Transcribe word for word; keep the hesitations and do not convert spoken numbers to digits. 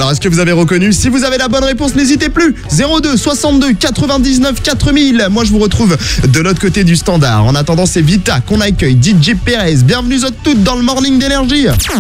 Alors, est-ce que vous avez reconnu? Si vous avez la bonne réponse, n'hésitez plus. zéro deux soixante-deux quatre-vingt-dix-neuf quatre mille. Moi, je vous retrouve de l'autre côté du standard. En attendant, c'est Vita qu'on accueille. D J Perez, bienvenue à toutes dans le Morning d'Énergie.